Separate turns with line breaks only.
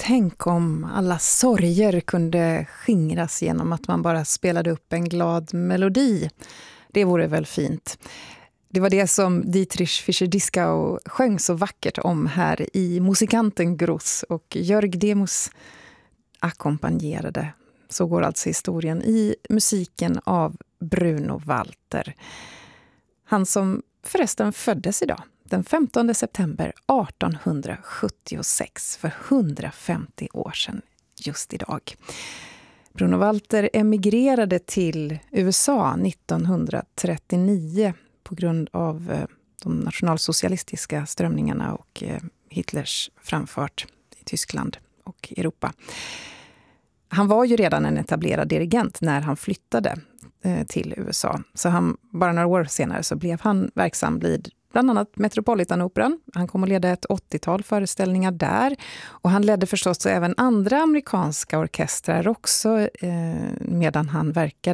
Tänk om alla sorger kunde skingras genom att man bara spelade upp en glad melodi. Det vore väl fint. Det var det som Dietrich Fischer-Dieskau sjöng så vackert om här i Musikanten Gross, och Jörg Demos ackompanjerade. Så går alltså historien i musiken av Bruno Walter. Han som förresten föddes idag, den 15 september 1876, för 150 år sedan just idag. Bruno Walter emigrerade till USA 1939 på grund av de nationalsocialistiska strömningarna och Hitlers framfart i Tyskland och Europa. Han var ju redan en etablerad dirigent när han flyttade till USA. Så bara några år senare så blev han verksam vid bland annat Metropolitanoperan. Han kom att leda ett 80-tal föreställningar där. Och han ledde förstås även andra amerikanska orkestrar också medan han verkade